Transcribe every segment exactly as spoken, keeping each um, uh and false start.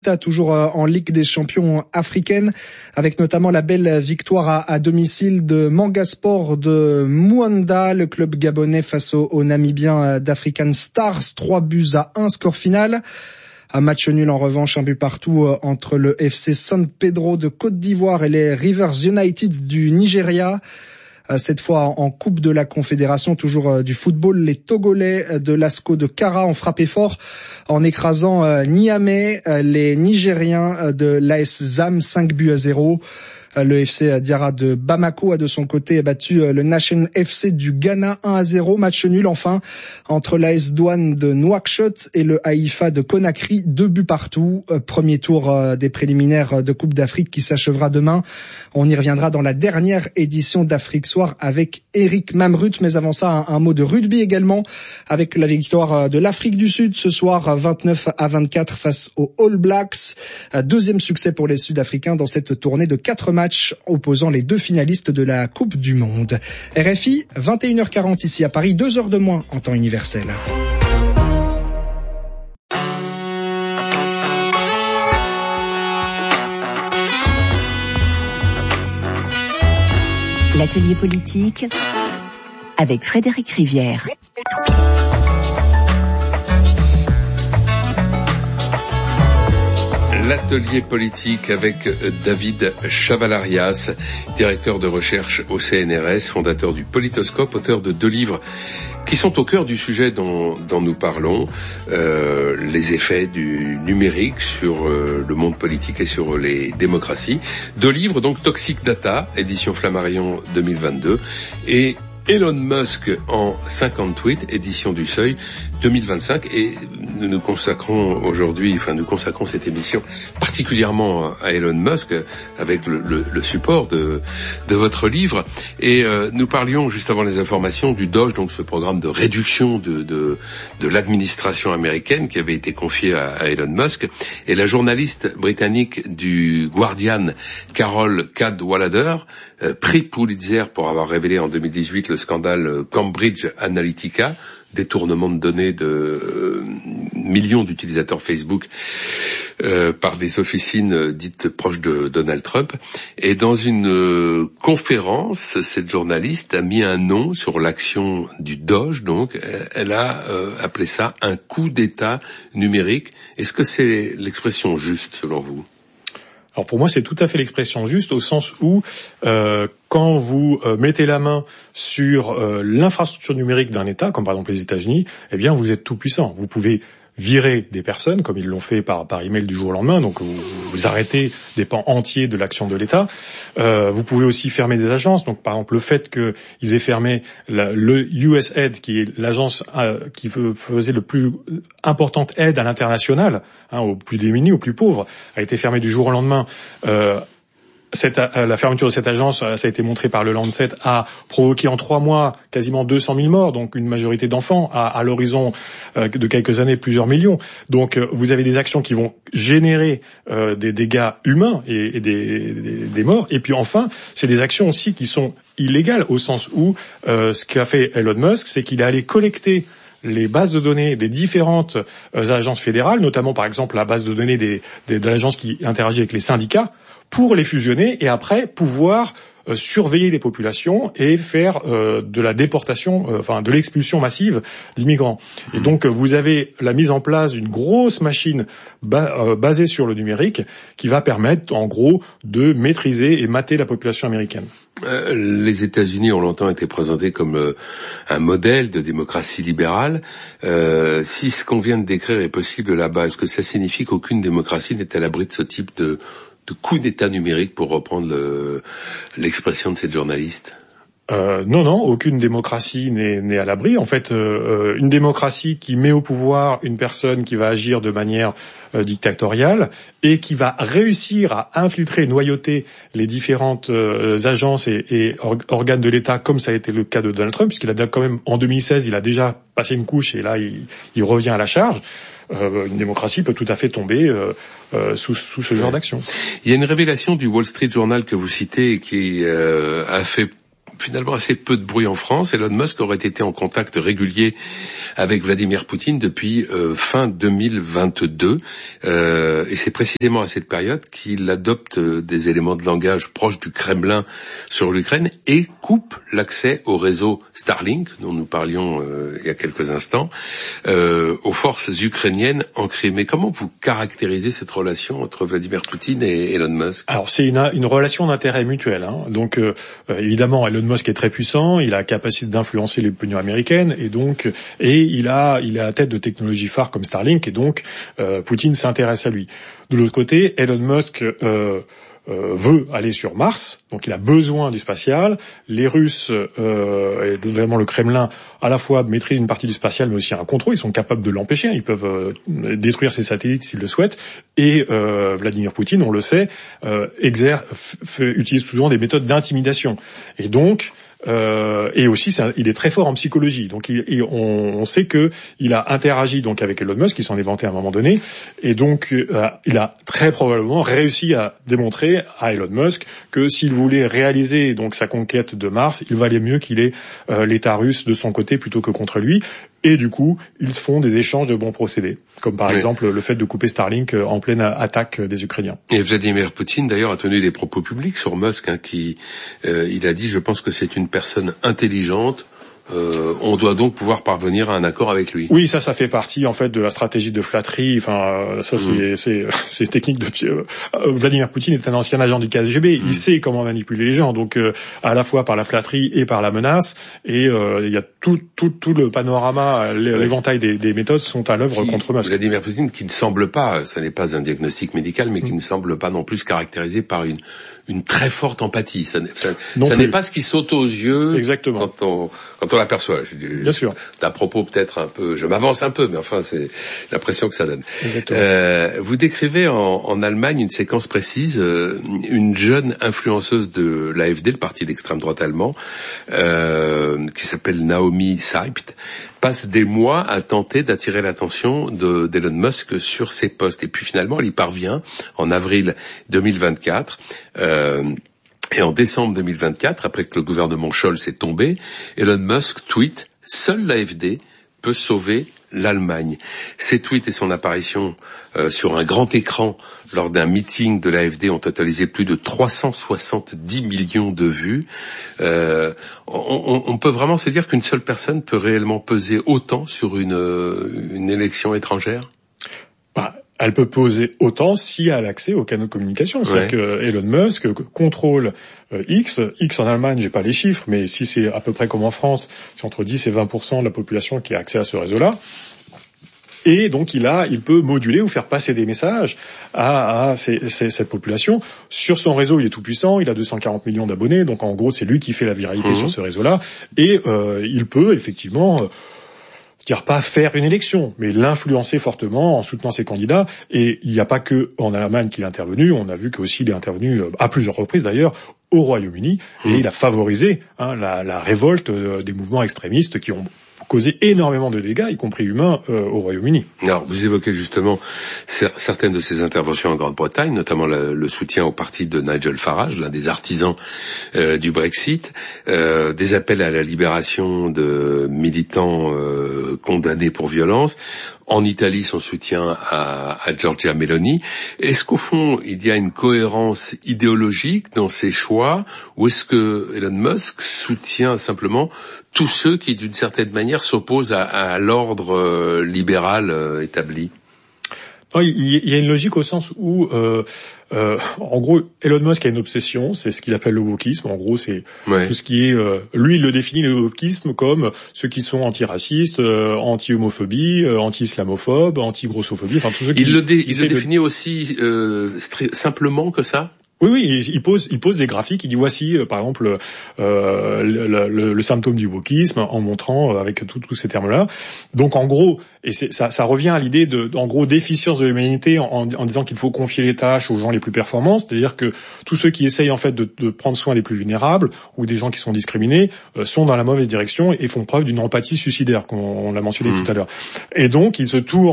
Toujours en Ligue des champions africaine, avec notamment la belle victoire à, à domicile de Manga Sport de Muanda, le club gabonais face au, au Namibien d'African Stars, trois buts à un score final. Un match nul en revanche, un but partout entre le F C San Pedro de Côte d'Ivoire et les Rivers United du Nigeria. Cette fois en Coupe de la Confédération, toujours du football, les Togolais de l'Asco de Kara ont frappé fort en écrasant Niamey, les Nigériens de l'A S Zam, cinq buts à zéro. Le F C Diarra de Bamako a de son côté battu le Nation F C du Ghana un à zéro. Match nul enfin entre l'A S Douane de Nouakchott et le Haïfa de Conakry, deux buts partout. Premier tour des préliminaires de Coupe d'Afrique qui s'achèvera demain. On y reviendra dans la dernière édition d'Afrique Soir avec Eric Mamrut. Mais avant ça, un, un mot de rugby également avec la victoire de l'Afrique du Sud ce soir vingt-neuf à vingt-quatre face aux All Blacks. Deuxième succès pour les Sud-Africains dans cette tournée de quatre matchs opposant les deux finalistes de la Coupe du Monde. R F I, vingt et une heures quarante ici à Paris, deux heures de moins en temps universel. L'atelier politique avec Frédéric Rivière. L'atelier politique avec David Chavalarias, directeur de recherche au C N R S, fondateur du Politoscope, auteur de deux livres qui sont au cœur du sujet dont, dont nous parlons, euh, les effets du numérique sur euh, le monde politique et sur les démocraties. Deux livres, donc Toxic Data, édition Flammarion deux mille vingt-deux, et Elon Musk en cinquante tweets, édition du Seuil deux mille vingt-cinq, et nous nous consacrons aujourd'hui, enfin nous consacrons cette émission particulièrement à Elon Musk avec le, le, le support de, de votre livre. Et euh, nous parlions juste avant les informations du Doge, donc ce programme de réduction de, de, de l'administration américaine qui avait été confié à, à Elon Musk. Et la journaliste britannique du Guardian, Carol Cadwalader, euh, prix Pulitzer pour avoir révélé en deux mille dix-huit le scandale Cambridge Analytica, détournement de données de euh, millions d'utilisateurs Facebook euh, par des officines euh, dites proches de Donald Trump. Et dans une euh, conférence, cette journaliste a mis un nom sur l'action du Doge, donc elle a euh, appelé ça un coup d'État numérique. Est-ce que c'est l'expression juste selon vous ? Alors pour moi, c'est tout à fait l'expression juste, au sens où euh, quand vous euh, mettez la main sur euh, l'infrastructure numérique d'un État, comme par exemple les États-Unis, eh bien vous êtes tout puissant. Vous pouvez virer des personnes, comme ils l'ont fait par, par email du jour au lendemain, donc vous, vous arrêtez des pans entiers de l'action de l'État. Euh, vous pouvez aussi fermer des agences, donc par exemple le fait qu'ils aient fermé la, le U S A I D, qui est l'agence euh, qui faisait le plus importante aide à l'international, hein, aux plus démunis, aux plus pauvres, a été fermé du jour au lendemain. Euh, Cette, la fermeture de cette agence, ça a été montré par le Lancet, a provoqué en trois mois quasiment deux cent mille morts, donc une majorité d'enfants, à, à l'horizon de quelques années plusieurs millions. Donc vous avez des actions qui vont générer euh, des dégâts humains et, et des, des, des morts. Et puis enfin, c'est des actions aussi qui sont illégales, au sens où euh, ce qu'a fait Elon Musk, c'est qu'il est allé collecter les bases de données des différentes euh, agences fédérales, notamment par exemple la base de données des, des, de l'agence qui interagit avec les syndicats, pour les fusionner et après pouvoir euh, surveiller les populations et faire euh, de la déportation, euh, enfin de l'expulsion massive d'immigrants. Et donc euh, vous avez la mise en place d'une grosse machine ba- euh, basée sur le numérique qui va permettre en gros de maîtriser et mater la population américaine. Euh, les États-Unis ont longtemps été présentés comme euh, un modèle de démocratie libérale. Euh, si ce qu'on vient de décrire est possible là-bas, est-ce que ça signifie qu'aucune démocratie n'est à l'abri de ce type de de coup d'État numérique, pour reprendre le, l'expression de cette journaliste? Euh, non, non, aucune démocratie n'est, n'est à l'abri. En fait, euh, une démocratie qui met au pouvoir une personne qui va agir de manière euh, dictatoriale et qui va réussir à infiltrer, noyauter les différentes euh, agences et, et or, organes de l'État, comme ça a été le cas de Donald Trump, puisqu'il a quand même, en deux mille seize, il a déjà passé une couche et là, il, il revient à la charge. Euh, une démocratie peut tout à fait tomber euh, euh, sous, sous ce genre d'action. Il y a une révélation du Wall Street Journal que vous citez qui euh, a fait finalement assez peu de bruit en France. Elon Musk aurait été en contact régulier avec Vladimir Poutine depuis euh, fin deux mille vingt-deux. Euh, et c'est précisément à cette période qu'il adopte euh, des éléments de langage proches du Kremlin sur l'Ukraine et coupe l'accès au réseau Starlink, dont nous parlions euh, il y a quelques instants, euh, aux forces ukrainiennes en Crimée. Comment vous caractérisez cette relation entre Vladimir Poutine et Elon Musk? Alors c'est une, une relation d'intérêt mutuel. Hein. Donc euh, évidemment, Elon Musk est très puissant, il a la capacité d'influencer l'opinion américaine, et donc et il a il est à la tête de technologies phares comme Starlink, et donc euh, Poutine s'intéresse à lui. De l'autre côté, Elon Musk euh, Euh, veut aller sur Mars, donc il a besoin du spatial. Les Russes, euh, et notamment le Kremlin, à la fois maîtrisent une partie du spatial, mais aussi un contrôle. Ils sont capables de l'empêcher. Ils peuvent euh, détruire ses satellites s'ils le souhaitent. Et euh, Vladimir Poutine, on le sait, euh, exerce, f- utilise souvent des méthodes d'intimidation. Et donc, Euh, et aussi, c'est un, il est très fort en psychologie. Donc, il, il, on, on sait que il a interagi donc avec Elon Musk, qui s'en est vanté à un moment donné, et donc euh, il a très probablement réussi à démontrer à Elon Musk que s'il voulait réaliser donc sa conquête de Mars, il valait mieux qu'il ait euh, l'État russe de son côté plutôt que contre lui. Et du coup, ils font des échanges de bons procédés, comme par oui. exemple le fait de couper Starlink en pleine attaque des Ukrainiens. Et Vladimir Poutine, d'ailleurs, a tenu des propos publics sur Musk, hein, qui, euh, il a dit, je pense que c'est une personne intelligente. Euh, on doit donc pouvoir parvenir à un accord avec lui. Oui, ça, ça fait partie en fait de la stratégie de flatterie. Enfin, ça, c'est, mmh. c'est, c'est technique de. Euh, Vladimir Poutine est un ancien agent du K G B. Mmh. Il sait comment manipuler les gens, donc euh, à la fois par la flatterie et par la menace. Et euh, il y a tout, tout, tout le panorama, l'éventail des, des méthodes sont à l'œuvre qui, contre Musk. Vladimir Poutine, qui ne semble pas, ça n'est pas un diagnostic médical, mais mmh. qui ne semble pas non plus caractérisé par une une très forte empathie. Ça, ça, ça n'est pas ce qui saute aux yeux. Exactement. quand on quand on l'aperçoit. Je, Bien sûr. D'à propos peut-être un peu, je m'avance un peu, mais enfin c'est l'impression que ça donne. Euh, vous décrivez en, en Allemagne une séquence précise, euh, une jeune influenceuse de l'A F D, le parti d'extrême droite allemand, euh, qui s'appelle Naomi Seibt, passe des mois à tenter d'attirer l'attention de, d'Elon Musk sur ses posts. Et puis finalement, elle y parvient en avril deux mille vingt-quatre. Euh, et en décembre deux mille vingt-quatre, après que le gouvernement Scholz est tombé, Elon Musk tweet « Seule l'A F D peut sauver l'Allemagne ». Ces tweets et son apparition euh, sur un grand écran lors d'un meeting de l'A F D ont totalisé plus de trois cent soixante-dix millions de vues. Euh, on, on peut vraiment se dire qu'une seule personne peut réellement peser autant sur une, une élection étrangère ? Bah, elle peut peser autant si elle a accès aux canaux de communication. C'est-à-dire ouais. que Elon Musk contrôle euh, X. X en Allemagne, j'ai pas les chiffres, mais si c'est à peu près comme en France, c'est entre dix et vingt pour cent de la population qui a accès à ce réseau-là. Et donc il a, il peut moduler ou faire passer des messages à, à ces, ces, cette population. Sur son réseau, il est tout puissant. Il a deux cent quarante millions d'abonnés. Donc en gros, c'est lui qui fait la viralité mmh. sur ce réseau-là. Et euh, il peut effectivement, euh, dire pas faire une élection, mais l'influencer fortement en soutenant ses candidats. Et il n'y a pas que en Allemagne qu'il est intervenu. On a vu qu'aussi il est intervenu à plusieurs reprises d'ailleurs au Royaume-Uni. Mmh. Et il a favorisé hein, la, la révolte euh, des mouvements extrémistes qui ont causé énormément de dégâts, y compris humains, euh, au Royaume-Uni. Alors, vous évoquez justement certaines de ces interventions en Grande-Bretagne, notamment le, le soutien au parti de Nigel Farage, l'un des artisans euh, du Brexit, euh, des appels à la libération de militants euh, condamnés pour violence. En Italie, son soutien à, à Giorgia Meloni. Est-ce qu'au fond, il y a une cohérence idéologique dans ses choix, ou est-ce que Elon Musk soutient simplement tous ceux qui, d'une certaine manière, s'opposent à, à l'ordre euh, libéral euh, établi ? Non, il y a une logique au sens où, euh, euh, en gros, Elon Musk a une obsession, c'est ce qu'il appelle le wokisme. En gros, c'est ouais. tout ce qui est... Euh, lui, il le définit, le wokisme, comme ceux qui sont antiracistes, euh, anti-homophobie, euh, anti-islamophobes, anti-grossophobie, enfin tous ceux qui... Il le, dé, il le définit de... aussi euh, stri- simplement que ça ? Oui, oui, il pose, il pose des graphiques. Il dit voici, euh, par exemple, euh, le, le, le symptôme du wokisme, en montrant euh, avec tous ces termes-là. Donc, en gros, et c'est, ça, ça revient à l'idée de, en gros, d'efficience de l'humanité en, en disant qu'il faut confier les tâches aux gens les plus performants, c'est-à-dire que tous ceux qui essayent en fait de, de prendre soin des plus vulnérables ou des gens qui sont discriminés euh, sont dans la mauvaise direction et font preuve d'une empathie suicidaire, comme on, on l'a mentionné mmh. tout à l'heure. Et donc, il se tourne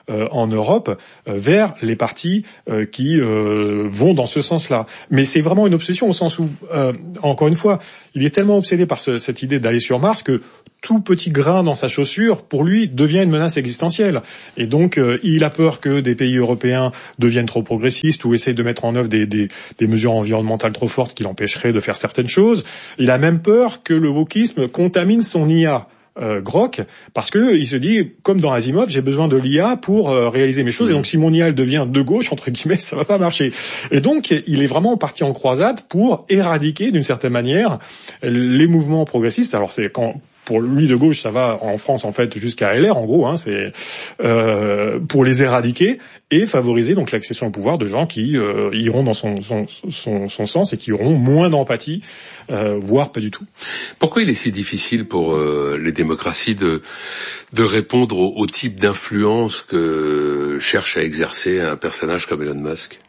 euh, en Europe euh, vers les partis euh, qui euh, vont dans ce sens-là. Mais c'est vraiment une obsession au sens où, euh, encore une fois, il est tellement obsédé par ce, cette idée d'aller sur Mars que tout petit grain dans sa chaussure, pour lui, devient une menace existentielle. Et donc, euh, il a peur que des pays européens deviennent trop progressistes ou essayent de mettre en œuvre des, des, des mesures environnementales trop fortes qui l'empêcheraient de faire certaines choses. Il a même peur que le wokisme contamine son I A. Euh, Grok, parce que il se dit, comme dans Asimov, j'ai besoin de l'I A pour euh, réaliser mes choses, et donc si mon I A elle devient de gauche, entre guillemets, ça va pas marcher. Et donc, il est vraiment parti en croisade pour éradiquer, d'une certaine manière, les mouvements progressistes. Alors, c'est quand... Pour lui de gauche, ça va en France en fait jusqu'à L R en gros, hein, c'est euh, pour les éradiquer et favoriser donc l'accession au pouvoir de gens qui euh, iront dans son, son, son, son sens et qui auront moins d'empathie, euh, voire pas du tout. Pourquoi il est si difficile pour euh, les démocraties de de répondre au, au type d'influence que cherche à exercer un personnage comme Elon Musk?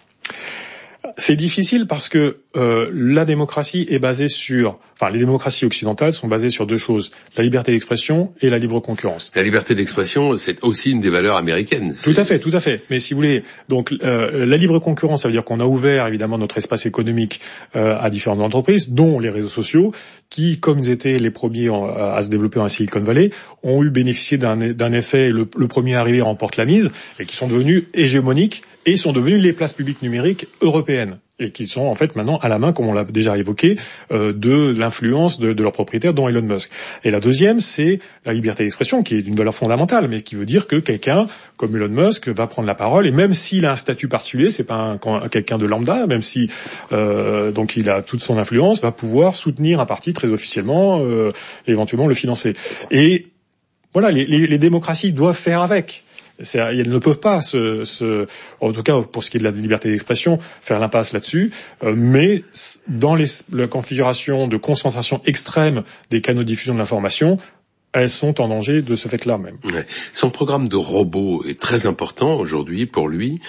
C'est difficile parce que euh, la démocratie est basée sur... Enfin, les démocraties occidentales sont basées sur deux choses, la liberté d'expression et la libre concurrence. La liberté d'expression, c'est aussi une des valeurs américaines. Tout à fait, tout à fait. Mais si vous voulez, donc euh, la libre concurrence, ça veut dire qu'on a ouvert évidemment notre espace économique euh, à différentes entreprises, dont les réseaux sociaux, qui, comme ils étaient les premiers en, à se développer en Silicon Valley, ont eu bénéficié d'un, d'un effet, le, le premier arrivé remporte la mise, et qui sont devenus hégémoniques et sont devenus les places publiques numériques européennes, et qui sont en fait maintenant à la main, comme on l'a déjà évoqué, euh, de l'influence de, de leurs propriétaires, dont Elon Musk. Et la deuxième, c'est la liberté d'expression, qui est une valeur fondamentale, mais qui veut dire que quelqu'un comme Elon Musk va prendre la parole, et même s'il a un statut particulier, c'est pas un, quelqu'un de lambda, même si euh, donc il a toute son influence, va pouvoir soutenir un parti très officiellement, euh, et éventuellement le financer. Et voilà, les, les, les démocraties doivent faire avec. C'est, elles ne peuvent pas, se, se, en tout cas pour ce qui est de la liberté d'expression, faire l'impasse là-dessus. Euh, mais dans les, la configuration de concentration extrême des canaux de diffusion de l'information, elles sont en danger de ce fait-là même. Ouais. Son programme de robots est très important aujourd'hui pour lui.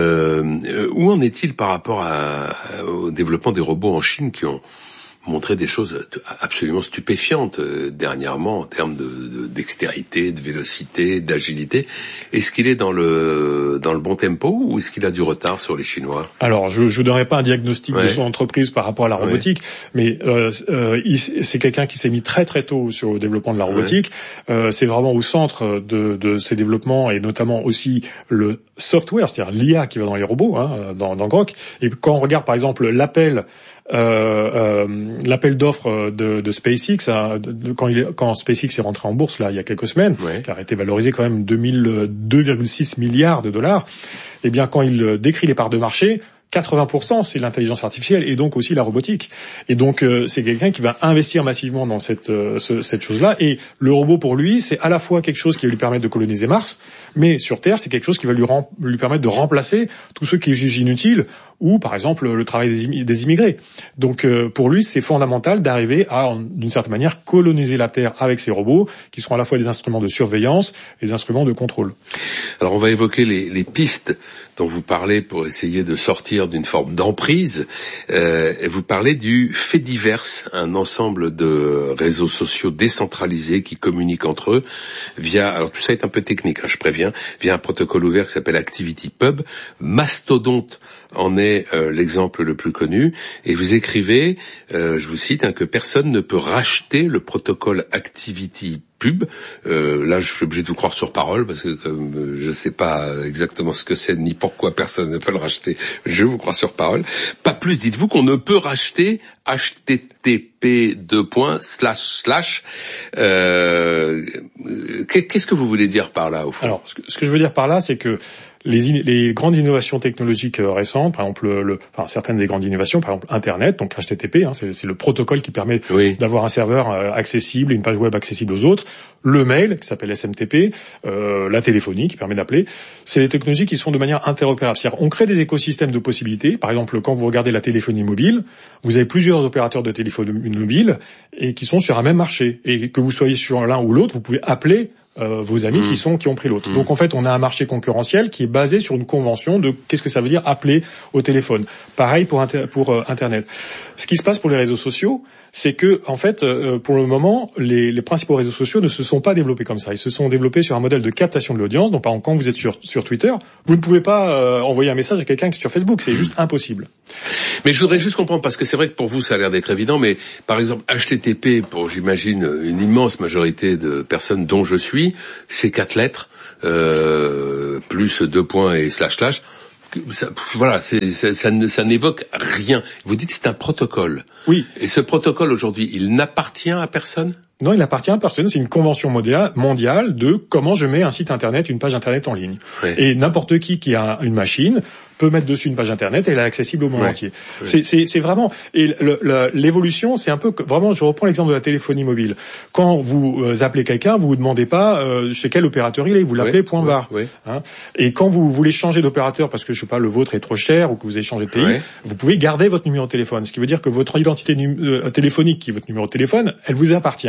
Euh, où en est-il par rapport à, au développement des robots en Chine qui ont montré des choses absolument stupéfiantes euh, dernièrement en termes de, de dextérité, de vélocité, d'agilité. Est-ce qu'il est dans le dans le bon tempo ou est-ce qu'il a du retard sur les Chinois? Alors, je je donnerai pas un diagnostic ouais. de son entreprise par rapport à la robotique, ouais. mais euh, euh, il, c'est quelqu'un qui s'est mis très très tôt sur le développement de la robotique. Ouais. Euh, c'est vraiment au centre de de ces développements et notamment aussi le software, c'est-à-dire l'I A qui va dans les robots, hein, dans, dans Grok. Et quand on regarde par exemple l'appel Euh, euh, l'appel d'offres de, de SpaceX, hein, de, de, quand, il est, quand SpaceX est rentré en bourse là il y a quelques semaines, ouais. qui a été valorisé quand même deux virgule six milliards de dollars, eh bien quand il décrit les parts de marché, quatre-vingts pour cent c'est l'intelligence artificielle et donc aussi la robotique. Et donc euh, c'est quelqu'un qui va investir massivement dans cette euh, ce, cette chose-là. Et le robot pour lui, c'est à la fois quelque chose qui va lui permettre de coloniser Mars, mais sur Terre, c'est quelque chose qui va lui, rem- lui permettre de remplacer tous ceux qui jugent inutiles ou par exemple le travail des, im- des immigrés. Donc euh, pour lui, c'est fondamental d'arriver à, d'une certaine manière, coloniser la Terre avec ces robots qui seront à la fois des instruments de surveillance et des instruments de contrôle. Alors on va évoquer les, les pistes dont vous parlez pour essayer de sortir d'une forme d'emprise. Euh, et vous parlez du Fediverse, un ensemble de réseaux sociaux décentralisés qui communiquent entre eux via, alors tout ça est un peu technique, hein, je préviens, via un protocole ouvert qui s'appelle ActivityPub. Mastodonte en est euh, l'exemple le plus connu. Et vous écrivez, euh, je vous cite, hein, que personne ne peut racheter le protocole ActivityPub. Euh, là, je suis obligé de vous croire sur parole parce que comme euh, je ne sais pas exactement ce que c'est ni pourquoi personne ne peut le racheter, je vous crois sur parole. Pas plus, dites-vous qu'on ne peut racheter H T T P deux points slash slash. Euh, qu'est-ce que vous voulez dire par là au fond? Alors, ce que, ce que je veux dire par là, c'est que Les, in- les grandes innovations technologiques euh, récentes, par exemple, le, le, enfin certaines des grandes innovations, par exemple Internet, donc H T T P, hein, c'est, c'est le protocole qui permet oui. d'avoir un serveur euh, accessible et une page web accessible aux autres. Le mail, qui s'appelle S M T P, euh, la téléphonie, qui permet d'appeler. C'est des technologies qui sont de manière interopérable. C'est-à-dire, on crée des écosystèmes de possibilités. Par exemple, quand vous regardez la téléphonie mobile, vous avez plusieurs opérateurs de téléphonie mobile et qui sont sur un même marché. Et que vous soyez sur l'un ou l'autre, vous pouvez appeler euh, vos amis mmh. qui sont qui ont pris l'autre. Mmh. Donc en fait, on a un marché concurrentiel qui est basé sur une convention de qu'est-ce que ça veut dire appeler au téléphone. Pareil pour inter- pour euh, Internet. Ce qui se passe pour les réseaux sociaux, c'est que en fait, euh, pour le moment, les, les principaux réseaux sociaux ne se sont pas développés comme ça. Ils se sont développés sur un modèle de captation de l'audience. Donc par exemple, quand vous êtes sur sur Twitter, vous ne pouvez pas euh, envoyer un message à quelqu'un qui est sur Facebook. C'est mmh. juste impossible. Mais je voudrais juste comprendre, parce que c'est vrai que pour vous, ça a l'air d'être évident, mais par exemple, H T T P, pour j'imagine une immense majorité de personnes dont je suis, c'est quatre lettres, euh, plus deux points et slash slash. Ça, voilà, c'est, ça, ça, ça n'évoque rien. Vous dites que c'est un protocole. Oui. Et ce protocole, aujourd'hui, il n'appartient à personne ? Non, il appartient à personne. C'est une convention mondiale de comment je mets un site internet, une page internet en ligne. Oui. Et n'importe qui qui a une machine peut mettre dessus une page internet et elle est accessible au monde ouais. entier. Ouais. C'est, c'est, c'est vraiment et le, le, l'évolution, c'est un peu vraiment. Je reprends l'exemple de la téléphonie mobile. Quand vous euh, appelez quelqu'un, vous vous demandez pas euh, chez quel opérateur il est, vous l'appelez ouais. point barre. Ouais. Hein, et quand vous voulez changer d'opérateur parce que je sais pas le vôtre est trop cher ou que vous avez changé de pays, ouais. vous pouvez garder votre numéro de téléphone. Ce qui veut dire que votre identité num- euh, téléphonique, qui est votre numéro de téléphone, elle vous appartient.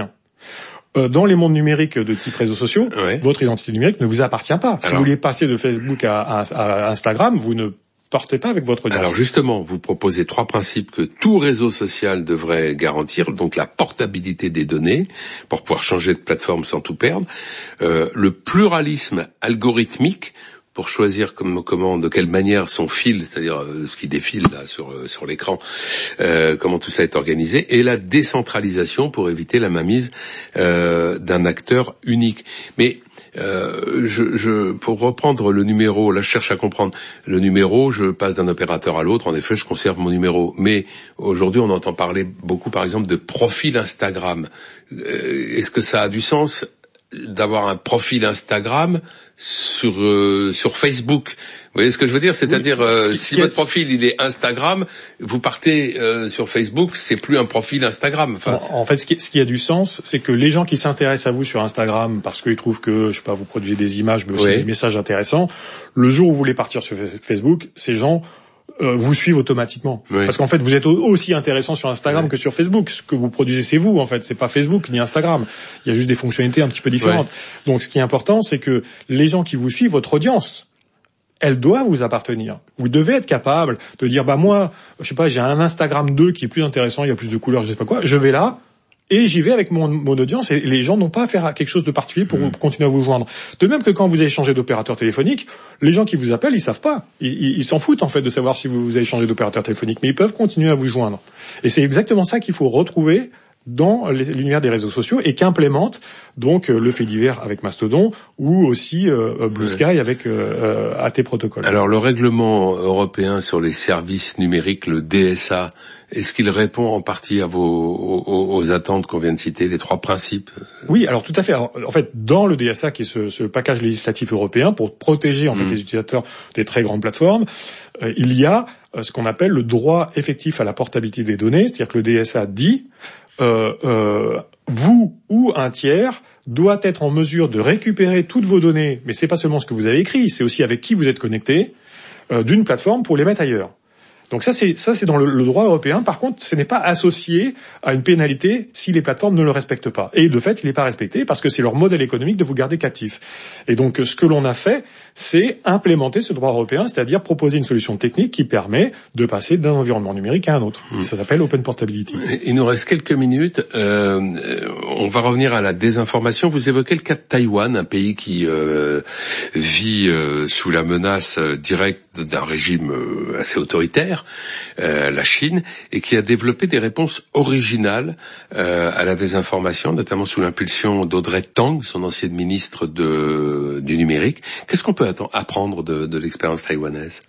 Dans les mondes numériques de type réseaux sociaux, ouais. votre identité numérique ne vous appartient pas. Si Alors, vous voulez passer de Facebook à, à, à Instagram, vous ne partez pas avec votre identité. Alors justement, vous proposez trois principes que tout réseau social devrait garantir. Donc la portabilité des données, pour pouvoir changer de plateforme sans tout perdre. Euh, le pluralisme algorithmique, pour choisir comme, comment, de quelle manière son fil, c'est-à-dire euh, ce qui défile là sur euh, sur l'écran, euh, comment tout cela est organisé, et la décentralisation pour éviter la mainmise euh, d'un acteur unique. Mais euh, je, je, pour reprendre le numéro, là je cherche à comprendre le numéro, je passe d'un opérateur à l'autre. En effet, je conserve mon numéro. Mais aujourd'hui, on entend parler beaucoup, par exemple, de profil Instagram. Euh, est-ce que ça a du sens d'avoir un profil Instagram sur euh, sur Facebook? Vous voyez ce que je veux dire? C'est-à-dire oui, euh, si votre profil il est Instagram, vous partez euh, sur Facebook, c'est plus un profil Instagram. Enfin, en, en fait, ce qui, ce qui a du sens, c'est que les gens qui s'intéressent à vous sur Instagram parce qu'ils trouvent que je sais pas, vous produisez des images, mais aussi oui. des messages intéressants, le jour où vous voulez partir sur Facebook, ces gens Euh, vous suivent automatiquement. Oui. Parce qu'en fait, vous êtes aussi intéressant sur Instagram oui. que sur Facebook. Ce que vous produisez, c'est vous, en fait. C'est pas Facebook ni Instagram. Il y a juste des fonctionnalités un petit peu différentes. Oui. Donc, ce qui est important, c'est que les gens qui vous suivent, votre audience, elle doit vous appartenir. Vous devez être capable de dire, bah, moi, je sais pas, j'ai un Instagram deux qui est plus intéressant, il y a plus de couleurs, je sais pas quoi. Je vais là. Et j'y vais avec mon, mon audience, et les gens n'ont pas à faire quelque chose de particulier pour mmh. continuer à vous joindre. De même que quand vous avez changé d'opérateur téléphonique, les gens qui vous appellent, ils savent pas. Ils, ils, ils s'en foutent, en fait, de savoir si vous, vous avez changé d'opérateur téléphonique. Mais ils peuvent continuer à vous joindre. Et c'est exactement ça qu'il faut retrouver dans l'univers des réseaux sociaux et qu'implémente donc le fait divers avec Mastodon ou aussi euh, Blue Sky ouais. avec euh, A T Protocol. Alors le règlement européen sur les services numériques, le D S A, est-ce qu'il répond en partie à vos aux, aux attentes qu'on vient de citer, les trois principes? Oui, alors tout à fait. Alors, en fait, dans le D S A, qui est ce, ce package législatif européen pour protéger en fait mmh. les utilisateurs des très grandes plateformes, euh, il y a euh, ce qu'on appelle le droit effectif à la portabilité des données, c'est-à-dire que le D S A dit Euh, euh, vous ou un tiers doit être en mesure de récupérer toutes vos données, mais c'est pas seulement ce que vous avez écrit, c'est aussi avec qui vous êtes connecté, euh, d'une plateforme pour les mettre ailleurs. Donc ça c'est ça c'est dans le, le droit européen. Par contre, ce n'est pas associé à une pénalité si les plateformes ne le respectent pas. Et de fait, il n'est pas respecté parce que c'est leur modèle économique de vous garder captif. Et donc ce que l'on a fait, c'est implémenter ce droit européen, c'est-à-dire proposer une solution technique qui permet de passer d'un environnement numérique à un autre. Mmh. Ça s'appelle Open Portability. Il nous reste quelques minutes. Euh, on va revenir à la désinformation. Vous évoquez le cas de Taïwan, un pays qui euh, vit euh, sous la menace directe d'un régime euh, assez autoritaire. Euh, la Chine, et qui a développé des réponses originales euh, à la désinformation, notamment sous l'impulsion d'Audrey Tang, son ancienne ministre de, du numérique. Qu'est-ce qu'on peut att- apprendre de, de l'expérience taïwanaise?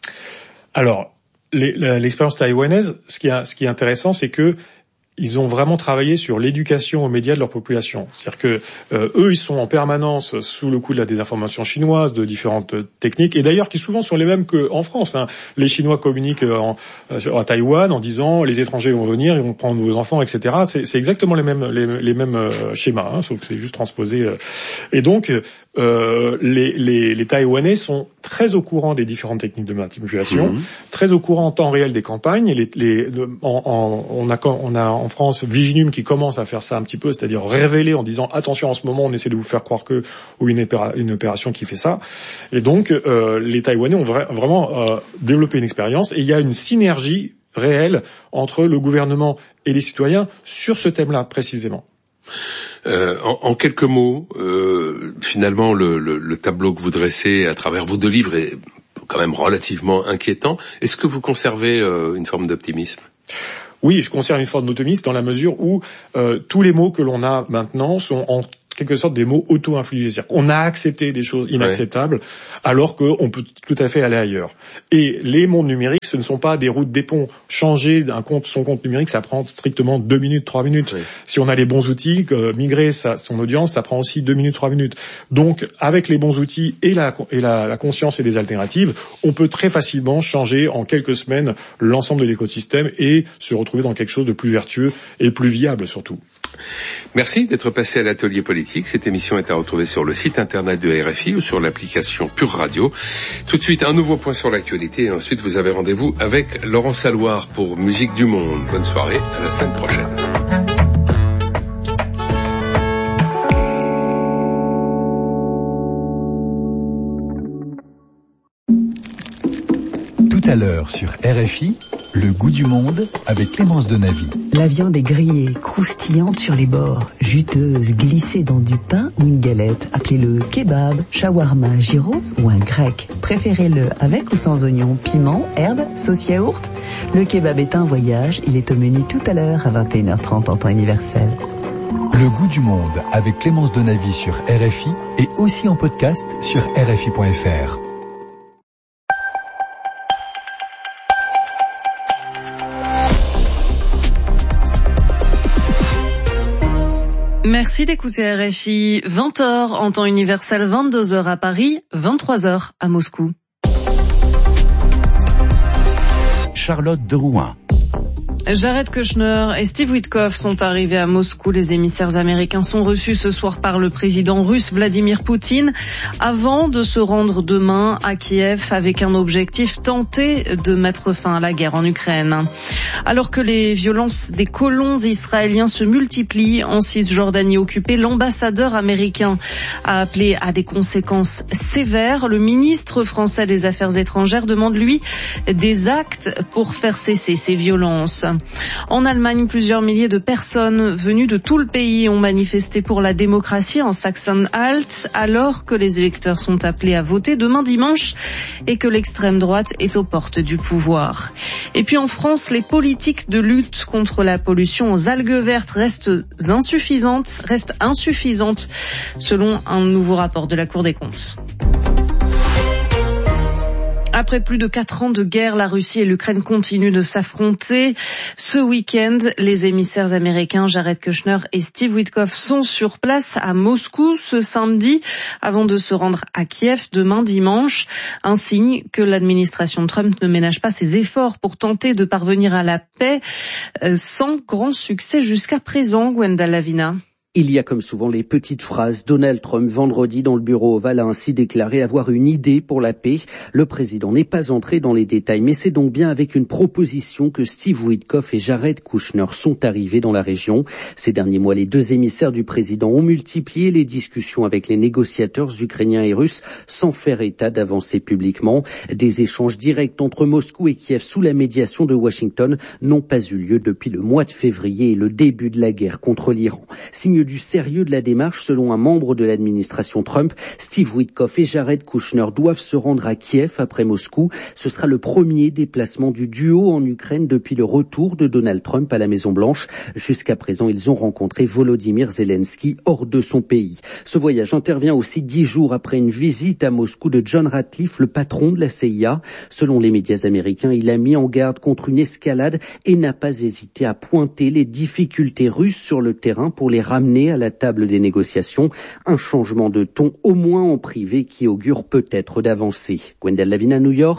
Alors, les, l'expérience taïwanaise, ce qui est, ce qui est intéressant, c'est que ils ont vraiment travaillé sur l'éducation aux médias de leur population. C'est-à-dire que euh, eux, ils sont en permanence sous le coup de la désinformation chinoise, de différentes euh, techniques, et d'ailleurs qui souvent sont les mêmes qu'en France. Hein. Les Chinois communiquent en, euh, à Taïwan en disant les étrangers vont venir, ils vont prendre vos enfants, et cetera. C'est, c'est exactement les mêmes les, les mêmes euh, schémas, hein, sauf que c'est juste transposé. Euh. Et donc, euh, les, les, les Taïwanais sont très au courant des différentes techniques de manipulation, mmh. très au courant en temps réel des campagnes. Les, les, en, en, on, a, on a en France Viginum qui commence à faire ça un petit peu, c'est-à-dire révéler en disant attention, en ce moment on essaie de vous faire croire que, ou une, opéra, une opération qui fait ça. Et donc euh, les Taïwanais ont vra- vraiment euh, développé une expérience, et il y a une synergie réelle entre le gouvernement et les citoyens sur ce thème-là précisément. Euh, en, en quelques mots, euh, finalement, le, le, le tableau que vous dressez à travers vos deux livres est quand même relativement inquiétant. Est-ce que vous conservez euh, une forme d'optimisme ? Oui, je conserve une forme d'optimisme dans la mesure où euh, tous les mots que l'on a maintenant sont en quelque sorte des mots auto-infligés. C'est-à-dire qu'on a accepté des choses inacceptables, ouais. alors qu'on peut tout à fait aller ailleurs. Et les mondes numériques, ce ne sont pas des routes, des ponts. Changer d'un compte, son compte numérique, ça prend strictement deux minutes, trois minutes. Ouais. Si on a les bons outils, euh, migrer sa, son audience, ça prend aussi deux minutes, trois minutes. Donc, avec les bons outils et la, et la, la conscience et des alternatives, on peut très facilement changer en quelques semaines l'ensemble de l'écosystème et se retrouver dans quelque chose de plus vertueux et plus viable surtout. Merci d'être passé à l'atelier politique. Cette émission est à retrouver sur le site internet de R F I ou sur l'application Pure Radio. Tout de suite, un nouveau point sur l'actualité et ensuite vous avez rendez-vous avec Laurent Salouard pour Musique du Monde. Bonne soirée, à la semaine prochaine. Tout à l'heure sur R F I, le goût du monde avec Clémence Donavy. La viande est grillée, croustillante sur les bords, juteuse, glissée dans du pain ou une galette. Appelez-le kebab, shawarma, gyros ou un grec. Préférez-le avec ou sans oignons, piment, herbes, sauce yaourt. Le kebab est un voyage, il est au menu tout à l'heure à vingt et une heures trente en temps universel. Le goût du monde avec Clémence Donavy sur R F I et aussi en podcast sur R F I point F R. Merci d'écouter R F I. vingt heures en temps universel, vingt-deux heures à Paris, vingt-trois heures à Moscou. Charlotte de Rouen. Jared Kushner et Steve Witkoff sont arrivés à Moscou. Les émissaires américains sont reçus ce soir par le président russe Vladimir Poutine avant de se rendre demain à Kiev avec un objectif, tenter de mettre fin à la guerre en Ukraine. Alors que les violences des colons israéliens se multiplient en Cisjordanie occupée, l'ambassadeur américain a appelé à des conséquences sévères. Le ministre français des Affaires étrangères demande, lui, des actes pour faire cesser ces violences. En Allemagne, plusieurs milliers de personnes venues de tout le pays ont manifesté pour la démocratie en Sachsen-Anhalt, alors que les électeurs sont appelés à voter demain dimanche et que l'extrême droite est aux portes du pouvoir. Et puis en France, les politiques de lutte contre la pollution aux algues vertes restent insuffisantes, restent insuffisantes selon un nouveau rapport de la Cour des comptes. Après plus de quatre ans de guerre, la Russie et l'Ukraine continuent de s'affronter. Ce week-end, les émissaires américains Jared Kushner et Steve Witkoff sont sur place à Moscou ce samedi avant de se rendre à Kiev demain dimanche. Un signe que l'administration Trump ne ménage pas ses efforts pour tenter de parvenir à la paix, sans grand succès jusqu'à présent, Gwenda Lavina. Il y a comme souvent les petites phrases. Donald Trump, vendredi, dans le bureau ovale, a ainsi déclaré avoir une idée pour la paix. Le président n'est pas entré dans les détails, mais c'est donc bien avec une proposition que Steve Witkoff et Jared Kushner sont arrivés dans la région. Ces derniers mois, les deux émissaires du président ont multiplié les discussions avec les négociateurs ukrainiens et russes sans faire état d'avancer publiquement. Des échanges directs entre Moscou et Kiev sous la médiation de Washington n'ont pas eu lieu depuis le mois de février et le début de la guerre contre l'Iran. Signe du sérieux de la démarche, selon un membre de l'administration Trump, Steve Witkoff et Jared Kushner doivent se rendre à Kiev après Moscou. Ce sera le premier déplacement du duo en Ukraine depuis le retour de Donald Trump à la Maison-Blanche. Jusqu'à présent, ils ont rencontré Volodymyr Zelensky hors de son pays. Ce voyage intervient aussi dix jours après une visite à Moscou de John Ratcliffe, le patron de la C I A. Selon les médias américains, il a mis en garde contre une escalade et n'a pas hésité à pointer les difficultés russes sur le terrain pour les ramener à la table des négociations. Un changement de ton, au moins en privé, qui augure peut-être d'avancées. Gwendal Lavina, New York,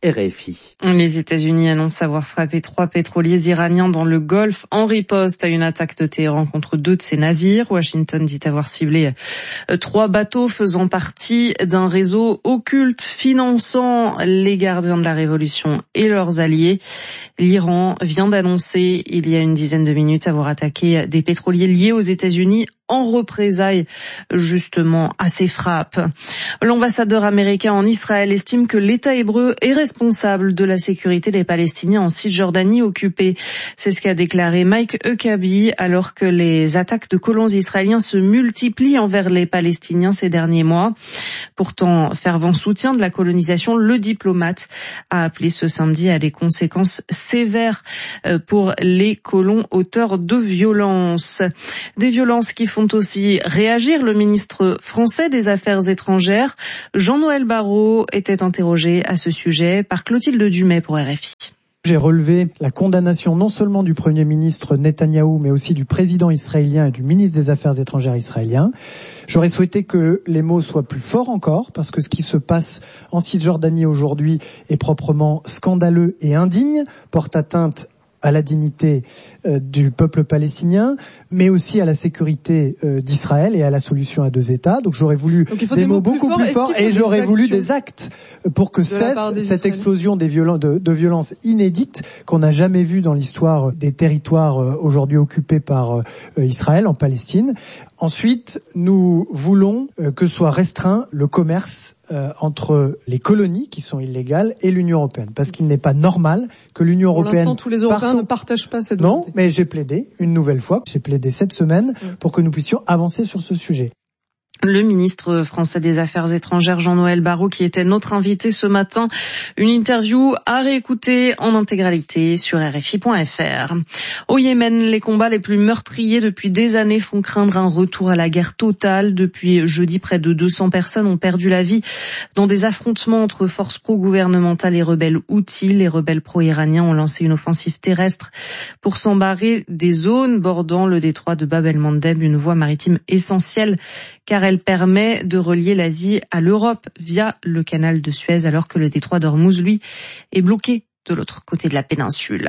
R F I. Les États-Unis annoncent avoir frappé trois pétroliers iraniens dans le Golfe en riposte à une attaque de Téhéran contre deux de ses navires. Washington dit avoir ciblé trois bateaux faisant partie d'un réseau occulte finançant les gardiens de la révolution et leurs alliés. L'Iran vient d'annoncer il y a une dizaine de minutes avoir attaqué des pétroliers liés aux États-Unis en représailles justement à ces frappes. L'ambassadeur américain en Israël estime que l'État hébreu est responsable de la sécurité des Palestiniens en Cisjordanie occupée. C'est ce qu'a déclaré Mike Huckabee alors que les attaques de colons israéliens se multiplient envers les Palestiniens ces derniers mois. Pourtant, fervent soutien de la colonisation, le diplomate a appelé ce samedi à des conséquences sévères pour les colons auteurs de violences. Des violences qui font aussi réagir le ministre français des Affaires étrangères. Jean-Noël Barrot était interrogé à ce sujet par Clotilde Dumais pour R F I. J'ai relevé la condamnation non seulement du Premier ministre Netanyahou, mais aussi du président israélien et du ministre des Affaires étrangères israélien. J'aurais souhaité que les mots soient plus forts encore, parce que ce qui se passe en Cisjordanie aujourd'hui est proprement scandaleux et indigne, porte atteinte à la dignité euh, du peuple palestinien, mais aussi à la sécurité euh, d'Israël et à la solution à deux États. Donc j'aurais voulu des, des mots, mots beaucoup plus forts, et j'aurais voulu des actes pour que cesse cette explosion des violen- de, de violences inédites qu'on n'a jamais vues dans l'histoire des territoires euh, aujourd'hui occupés par euh, Israël en Palestine. Ensuite, nous voulons euh, que soit restreint le commerce Euh, entre les colonies qui sont illégales et l'Union européenne, parce qu'il n'est pas normal que l'Union pour européenne... Pour l'instant, tous les Européens son... ne partagent pas cette volonté. Non, mais j'ai plaidé une nouvelle fois, j'ai plaidé cette semaine oui. pour que nous puissions avancer sur ce sujet. Le ministre français des Affaires étrangères Jean-Noël Barrot qui était notre invité ce matin. Une interview à réécouter en intégralité sur R F I point F R. Au Yémen, les combats les plus meurtriers depuis des années font craindre un retour à la guerre totale. Depuis jeudi, près de deux cents personnes ont perdu la vie dans des affrontements entre forces pro-gouvernementales et rebelles houthis. Les rebelles pro-iraniens ont lancé une offensive terrestre pour s'embarrer des zones bordant le détroit de Bab el-Mandeb, une voie maritime essentielle car elle permet de relier l'Asie à l'Europe via le canal de Suez, alors que le détroit d'Ormuz, lui, est bloqué de l'autre côté de la péninsule.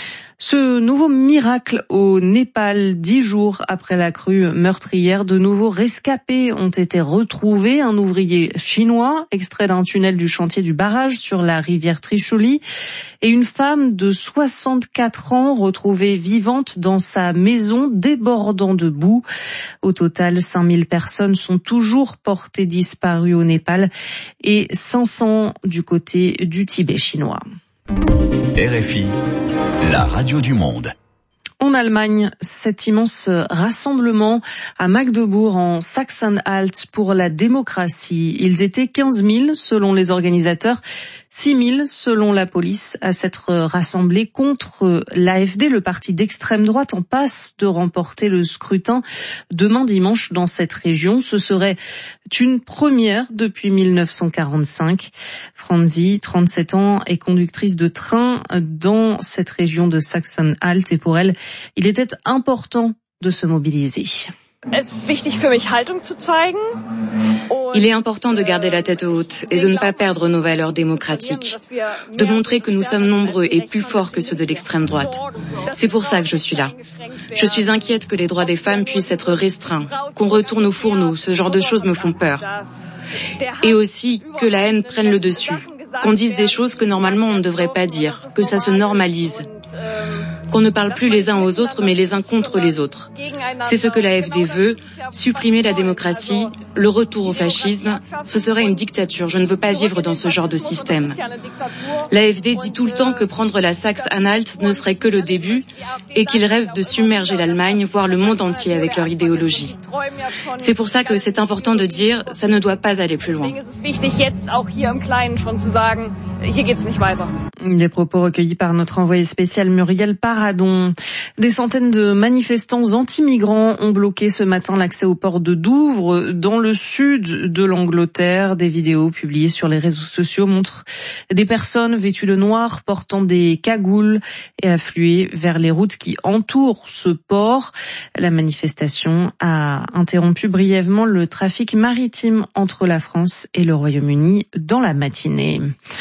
Ce nouveau miracle au Népal, dix jours après la crue meurtrière, de nouveaux rescapés ont été retrouvés. Un ouvrier chinois extrait d'un tunnel du chantier du barrage sur la rivière Trishuli et une femme de soixante-quatre ans retrouvée vivante dans sa maison débordant de boue. Au total, cinq mille personnes sont toujours portées disparues au Népal et cinq cents du côté du Tibet chinois. R F I, la radio du monde. En Allemagne, cet immense rassemblement à Magdebourg en Sachsen-Anhalt pour la démocratie. Ils étaient quinze mille selon les organisateurs, six mille selon la police à s'être rassemblés contre l'A F D, le parti d'extrême droite en passe de remporter le scrutin demain dimanche dans cette région. Ce serait une première depuis mille neuf cent quarante-cinq. Franzi, trente-sept ans, est conductrice de train dans cette région de Sachsen-Anhalt et pour elle, il était important de se mobiliser. Il est important de garder la tête haute et de ne pas perdre nos valeurs démocratiques, de montrer que nous sommes nombreux et plus forts que ceux de l'extrême droite. C'est pour ça que je suis là. Je suis inquiète que les droits des femmes puissent être restreints, qu'on retourne au fourneau, ce genre de choses me font peur. Et aussi que la haine prenne le dessus, qu'on dise des choses que normalement on ne devrait pas dire, que ça se normalise. Qu'on ne parle plus les uns aux autres, mais les uns contre les autres. C'est ce que l'A F D veut, supprimer la démocratie, le retour au fascisme. Ce serait une dictature, je ne veux pas vivre dans ce genre de système. L'A F D dit tout le temps que prendre la Saxe-Anhalt ne serait que le début et qu'ils rêvent de submerger l'Allemagne, voire le monde entier avec leur idéologie. C'est pour ça que c'est important de dire, ça ne doit pas aller plus loin. Des propos recueillis par notre envoyé spécial Muriel Paradon. Des centaines de manifestants anti-migrants ont bloqué ce matin l'accès au port de Douvres, dans le sud de l'Angleterre. Des vidéos publiées sur les réseaux sociaux montrent des personnes vêtues de noir portant des cagoules et affluées vers les routes qui entourent ce port. La manifestation a interrompu brièvement le trafic maritime entre la France et le Royaume-Uni dans la matinée.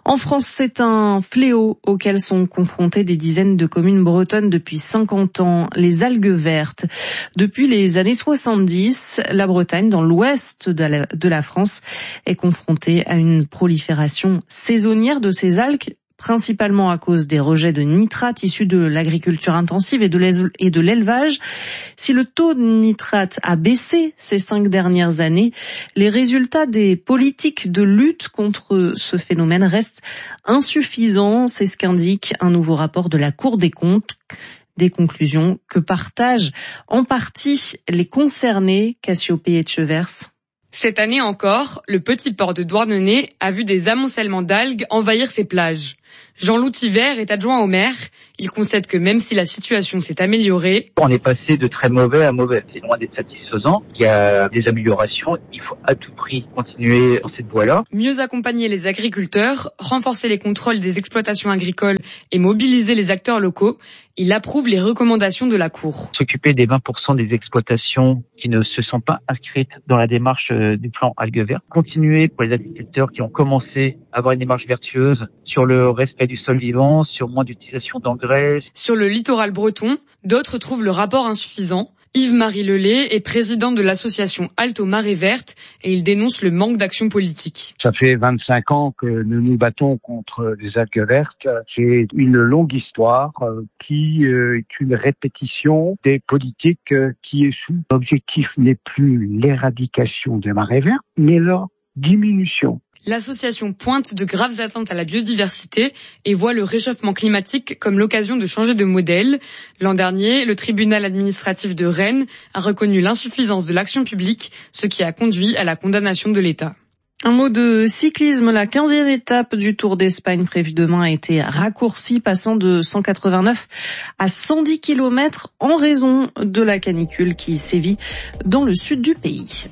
En France, c'est un fléau auquel sont confrontées des dizaines de communes bretonnes depuis cinquante ans, les algues vertes. Depuis les années soixante-dix, la Bretagne, dans l'ouest de la, de la France, est confrontée à une prolifération saisonnière de ces algues, principalement à cause des rejets de nitrates issus de l'agriculture intensive et de l'élevage. Si le taux de nitrate a baissé ces cinq dernières années, les résultats des politiques de lutte contre ce phénomène restent insuffisants. C'est ce qu'indique un nouveau rapport de la Cour des comptes. Des conclusions que partagent en partie les concernés. Cassiopée Etchevers. Cette année encore, le petit port de Douarnenez a vu des amoncellements d'algues envahir ses plages. Jean-Loup Tivert est adjoint au maire. Il concède que même si la situation s'est améliorée, on est passé de très mauvais à mauvais. C'est loin d'être satisfaisant. Il y a des améliorations. Il faut à tout prix continuer dans cette voie-là. Mieux accompagner les agriculteurs, renforcer les contrôles des exploitations agricoles et mobiliser les acteurs locaux. Il approuve les recommandations de la Cour. S'occuper des vingt pour cent des exploitations qui ne se sont pas inscrites dans la démarche du plan algues vertes. Continuer pour les agriculteurs qui ont commencé à avoir une démarche vertueuse sur le respect du sol vivant, sur moins d'utilisation d'engrais. Sur le littoral breton, d'autres trouvent le rapport insuffisant. Yves-Marie Lelay est président de l'association Alto Marée Verte et il dénonce le manque d'action politique. Ça fait vingt-cinq ans que nous nous battons contre les algues vertes. C'est une longue histoire qui est une répétition des politiques qui échouent. L'objectif n'est plus l'éradication des marées vertes, mais leur diminution. L'association pointe de graves atteintes à la biodiversité et voit le réchauffement climatique comme l'occasion de changer de modèle. L'an dernier, le tribunal administratif de Rennes a reconnu l'insuffisance de l'action publique, ce qui a conduit à la condamnation de l'État. Un mot de cyclisme, la quinzième étape du Tour d'Espagne prévue demain a été raccourcie, passant de cent quatre-vingt-neuf à cent dix kilomètres en raison de la canicule qui sévit dans le sud du pays.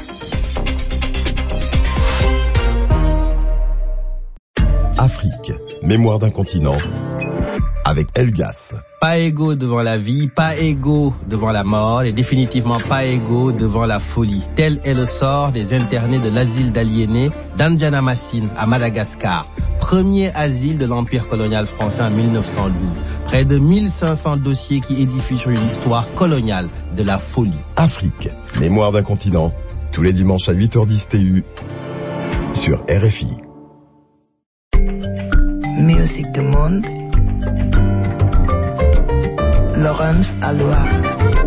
Afrique, mémoire d'un continent, avec Elgas. Pas égaux devant la vie, pas égaux devant la mort, et définitivement pas égaux devant la folie. Tel est le sort des internés de l'asile d'aliénés d'Andjana-Massine à Madagascar, premier asile de l'empire colonial français en mille neuf cent douze. Près de mille cinq cents dossiers qui édifient sur une histoire coloniale de la folie. Afrique, mémoire d'un continent, tous les dimanches à huit heures dix T U sur R F I. Musique du monde, Laurence Aloha.